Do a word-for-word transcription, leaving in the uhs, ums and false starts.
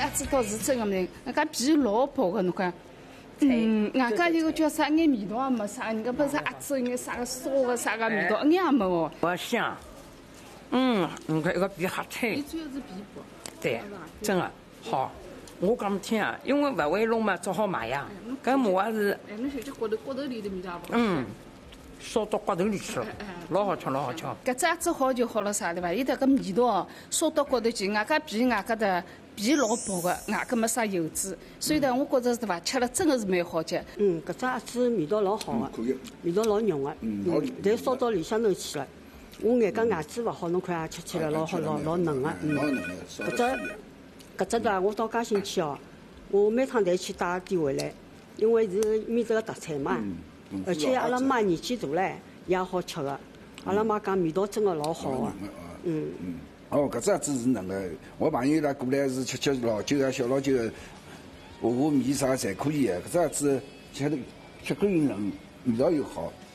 鸭子倒是真个没，人家皮老薄个，侬看。嗯，外加这个叫啥，一眼味道也没啥，人家不是鸭子一眼啥个烧个啥个味道，一眼也没哦。 我香，嗯，你看一个皮哈脆。 主要是皮薄。 对，真的好。我讲听啊，因为勿会弄嘛，只好买呀。搿毛也是。 哎，侬小吃骨头骨头里的味道不？ 嗯，烧到骨头里去了，老好吃，老好吃。 搿只鸭子好就好了啥对伐？伊迭个味道烧到骨头去，外加皮外加的皮老薄个，外加没啥油脂，所以呢，我觉着对伐？吃了真的是蛮好吃。 嗯，搿只鸭子味道老好个，味道老浓个，嗯，但烧到里向头去了。我眼讲牙齿勿好，侬看也吃起来老好，老老嫩个，嗯。搿只搿只的我到介兴去哦，我每趟侪去带点回来，因为是面这个特产嘛，而且阿拉妈年纪大唻，也好吃个。阿拉妈讲味道真个老好个，嗯嗯。 哦，搿只鸭子是嫩个，我朋友伊拉过来是吃吃老酒啊、小老酒，下下米啥侪可以个。搿只鸭子吃的吃口又嫩，味道又好。